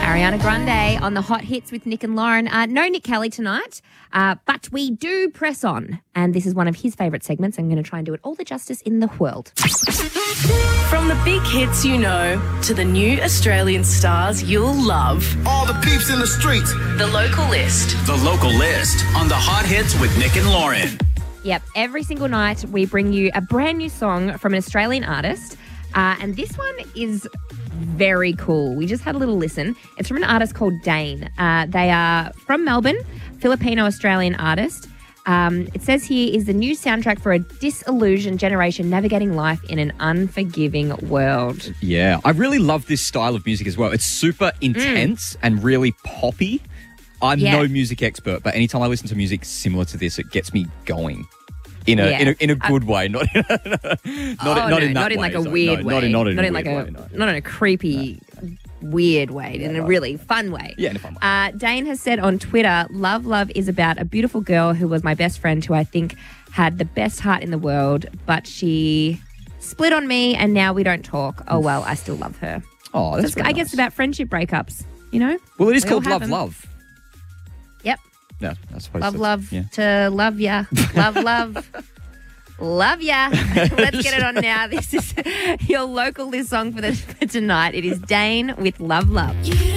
Ariana Grande on the Hot Hits with Nick and Lauren. No Nick Kelly tonight, but we do press on. And this is one of his favourite segments. I'm going to try and do it all the justice in the world. From the big hits you know to the new Australian stars you'll love. All the peeps in the streets. The Local List. The Local List on the Hot Hits with Nick and Lauren. Yep, every single night we bring you a brand new song from an Australian artist. And this one is very cool. We just had a little listen. It's from an artist called Dane. They are from Melbourne, Filipino-Australian artist. It says here is the new soundtrack for a disillusioned generation navigating life in an unforgiving world. Yeah, I really love this style of music as well. It's super intense and really poppy. I'm no music expert, but anytime I listen to music similar to this, it gets me going. In a good way, not in like a weird way. Not in a creepy, weird way, in a really fun way. Yeah, in a fun way. Dane has said on Twitter, Love is about a beautiful girl who was my best friend who I think had the best heart in the world, but she split on me and now we don't talk. Oh, well, I still love her. Oh, that's I guess about friendship breakups, you know? Well, it is called Love. Yep. Yeah, I suppose. Love to love ya. Love ya. Let's get it on now. This is your Local List song for tonight. It is Dane with Love. You